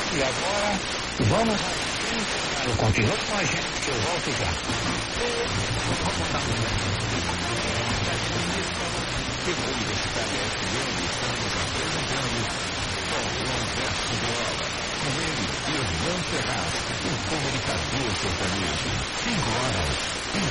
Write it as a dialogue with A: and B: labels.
A: E agora, vamos continue com a gente, que eu volto já.
B: Vamos botar no Universitária FM, estamos apresentando Paulão Verso Bola. Com ele, Irmão Ferraz, o comunicador sertanejo. 5 horas e